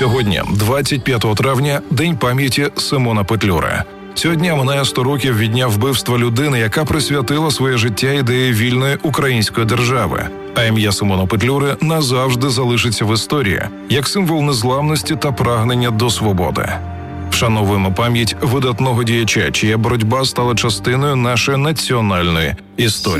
Сьогодні, 25 травня, День пам'яті Симона Петлюри. Цього дня минає 100 років від дня вбивства людини, яка присвятила своє життя ідеї вільної української держави. А ім'я Симона Петлюри назавжди залишиться в історії, як символ незламності та прагнення до свободи. Вшановуємо пам'ять видатного діяча, чия боротьба стала частиною нашої національної історії.